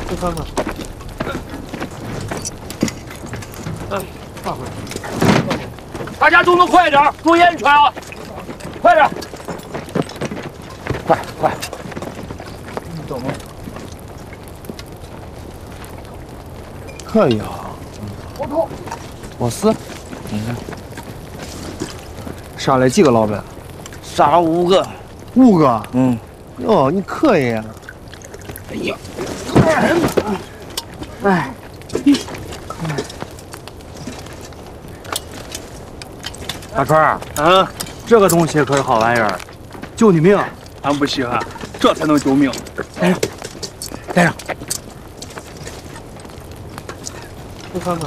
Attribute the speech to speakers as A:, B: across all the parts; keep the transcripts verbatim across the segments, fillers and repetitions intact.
A: 你看看。哎，放回来。大家动作快点，注意安全啊！快点！快快！你懂吗？可以啊。我头。我死。你看。杀了几个老板？
B: 杀了五个。
A: 五个？
B: 嗯。
A: 哟，你可以啊。
B: 哎呀！
A: 哎。
B: 大川儿，
A: 嗯，这个东西可是好玩意儿，救你命。
C: 俺不稀罕，这才能救命。
A: 带上，带上。你看看。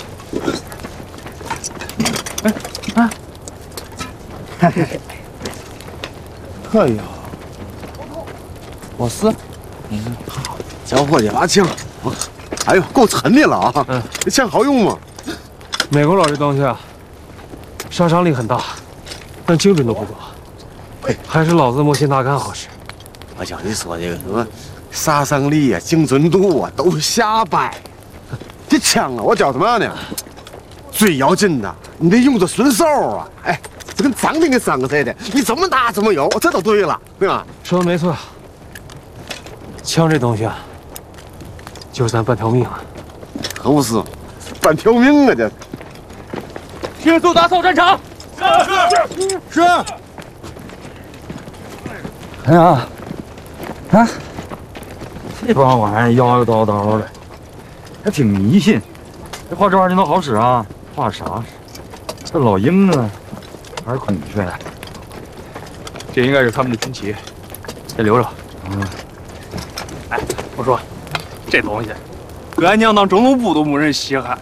A: 哎啊！嘿嘿嘿，可以啊。我死。
B: 嗯，
D: 好，小伙计，拿枪。哎呦，够沉的了啊！嗯，这枪好用吗？
A: 美国佬这东西啊，杀伤力很大，但精准度不高。
D: 嘿，
A: 还是老子模型大杆好使。
D: 我叫你说这个什么杀伤力啊、精准度啊，都瞎掰。这枪啊，我教他妈呢，最要紧的，你得用着顺手啊！哎，这跟张兵的伤似的，你怎么打怎么有，这都对了，对吧？
A: 说的没错。枪这东西啊，就是咱半条命啊。
D: 可不是，半条命啊这。
A: 迅速打扫战场。
D: 是是是。
B: 哎呀，啊，这帮玩意儿摇摇叨叨的，还挺迷信。这画这玩意儿能好使啊？画啥？这老鹰啊，还是孔雀？
C: 这应该是他们的军旗，得留着。
B: 嗯。
C: 哎，我说，这东西，搁俺娘当中路部都没人稀罕。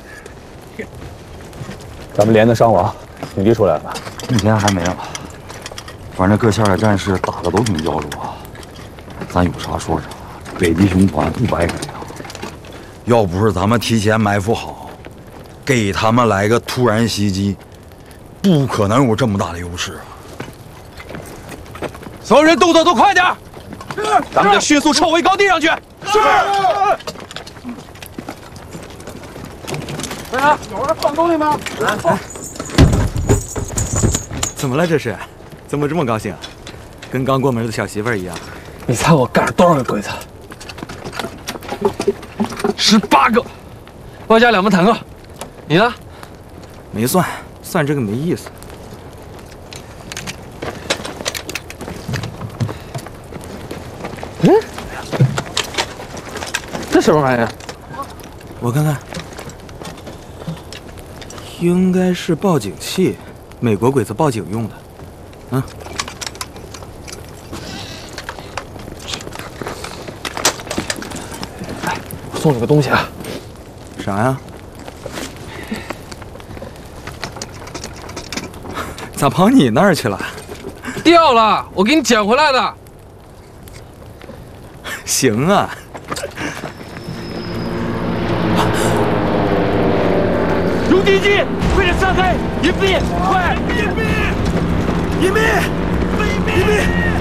E: 咱们连的伤亡统计出来了？
B: 目前还没有，反正各线的战士打的都挺焦灼啊。咱有啥说啥，北极熊团不白给啊！要不是咱们提前埋伏好，给他们来个突然袭击，不可能有这么大的优势啊！
A: 所有人动作都快点！是，咱们得迅速撤回高地上去。是。队长，有人放东西吗？来。
F: 怎么了这是？怎么这么高兴？跟刚过门的小媳妇儿一样。
A: 你猜我干了多少个鬼子？十八个，外加两门坦克。你呢？
F: 没算，算这个没意思。
A: 嗯，这什么玩意儿？
F: 我看看，应该是报警器，美国鬼子报警用的。嗯。
A: 哎，我送你个东西啊。
F: 啥呀？咋跑你那儿去了？
A: 掉了，我给你捡回来的。
F: 行啊。
A: 有敌机，快点散开！隐蔽，快！
F: 隐蔽！隐蔽！隐蔽！隐蔽！